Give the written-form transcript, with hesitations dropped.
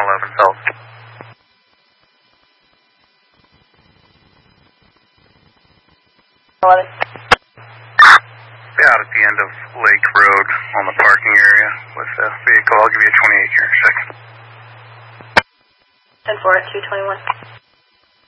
11 South. Be out at the end of Lake Road on the parking area with the vehicle. I'll give you a 28 here in a second. 10-4 at 221.